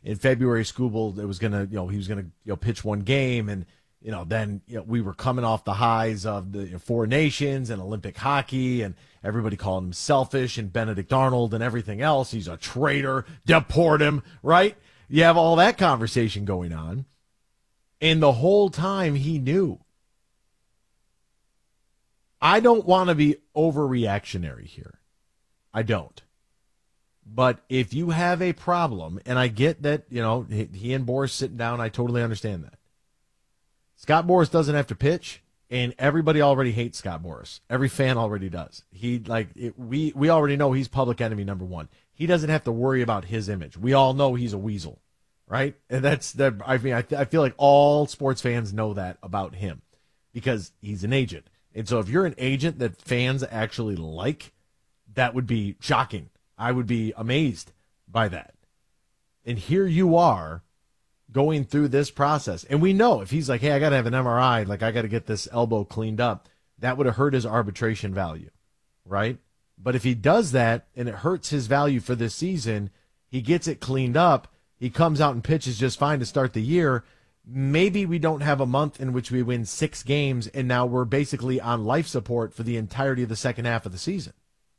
in February, Skubal, it was gonna, he was gonna, pitch one game, and then we were coming off the highs of the Four Nations and Olympic hockey, and everybody calling him selfish and Benedict Arnold and everything else. He's a traitor. Deport him, right? You have all that conversation going on, and the whole time he knew. I don't want to be overreactionary here. I don't. But if you have a problem, and I get that, he and Boris sitting down, I totally understand that. Scott Boras doesn't have to pitch, and everybody already hates Scott Boras. Every fan already does. We already know he's public enemy number one. He doesn't have to worry about his image. We all know he's a weasel, right? And I feel like all sports fans know that about him because he's an agent. And so if you're an agent that fans actually like, that would be shocking. I would be amazed by that. And here you are going through this process. And we know if he's like, hey, I got to have an MRI, like I got to get this elbow cleaned up, that would have hurt his arbitration value, right? But if he does that and it hurts his value for this season, he gets it cleaned up, he comes out and pitches just fine to start the year, maybe we don't have a month in which we win 6 games and now we're basically on life support for the entirety of the second half of the season.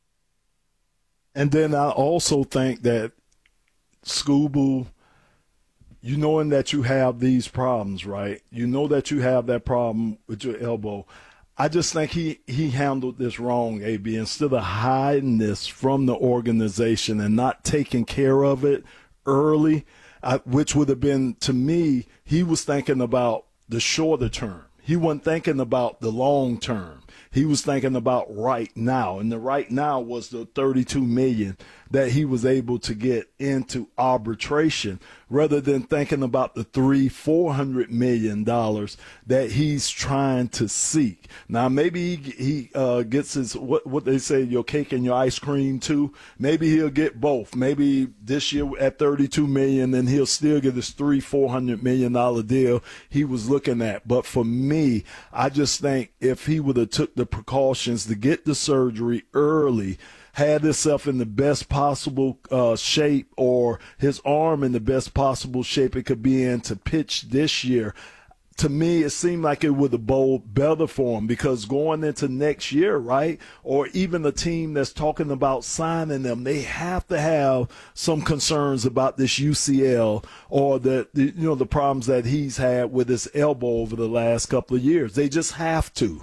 And then I also think that Skubal, you knowing that you have these problems, right? You know that you have that problem with your elbow. I just think he handled this wrong, AB. Instead of hiding this from the organization and not taking care of it early, which would have been, to me, he was thinking about the shorter term. He wasn't thinking about the long term. He was thinking about right now, and the right now was the $32 million that he was able to get into arbitration, rather than thinking about the $400 million that he's trying to seek. Now, maybe he gets his what they say, your cake and your ice cream too. Maybe he'll get both. Maybe this year at $32 million, and he'll still get his $400 million deal he was looking at. But for me, I just think if he would have took the precautions to get the surgery early, had himself in the best possible shape, or his arm in the best possible shape it could be in to pitch this year, to me, it seemed like it would have bowled better for him, because going into next year, right, or even the team that's talking about signing them, they have to have some concerns about this UCL or the problems that he's had with his elbow over the last couple of years. They just have to.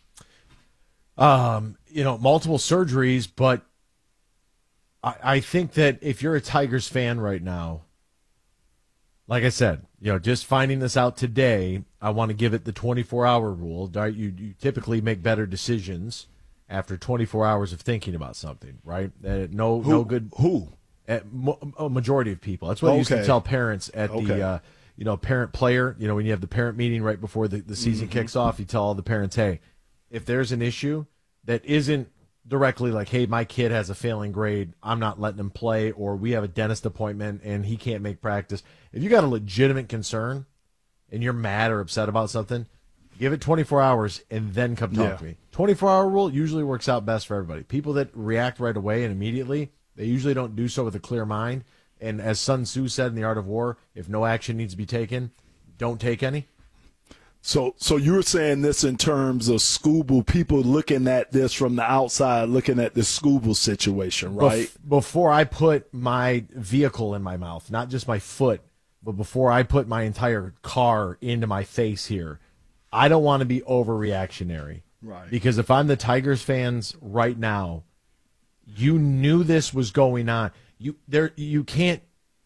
Multiple surgeries, but I think that if you're a Tigers fan right now, like I said, just finding this out today, I want to give it the 24-hour rule. Right? You typically make better decisions after 24 hours of thinking about something, right? No good. Who? A majority of people. That's what I used to tell parents at the parent player. When you have the parent meeting right before the season kicks off, you tell all the parents, hey, if there's an issue that isn't directly like, hey, my kid has a failing grade, I'm not letting him play, or we have a dentist appointment and he can't make practice. If you got a legitimate concern and you're mad or upset about something, give it 24 hours and then come talk to me. 24-hour rule usually works out best for everybody. People that react right away and immediately, they usually don't do so with a clear mind. And as Sun Tzu said in The Art of War, if no action needs to be taken, don't take any. So you're saying this in terms of Skubal, people looking at this from the outside, looking at the Skubal situation, right? Before I put my vehicle in my mouth, not just my foot, but before I put my entire car into my face here, I don't want to be overreactionary. Right. Because if I'm the Tigers fans right now, you knew this was going on. You can't.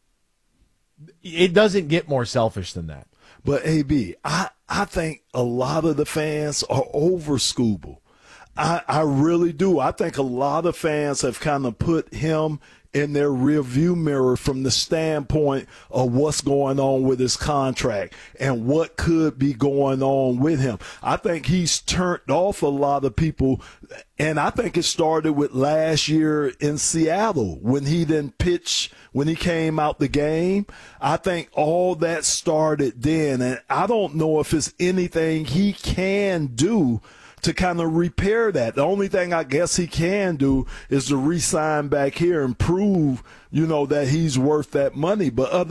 It doesn't get more selfish than that. But AB, I think a lot of the fans are over Skubal. I really do. I think a lot of fans have kind of put him in their rearview mirror from the standpoint of what's going on with his contract and what could be going on with him. I think he's turned off a lot of people, and I think it started with last year in Seattle when he didn't pitch, when he came out the game. I think all that started then, and I don't know if it's anything he can do to kind of repair that. The only thing I guess he can do is to re-sign back here and prove, that he's worth that money. But other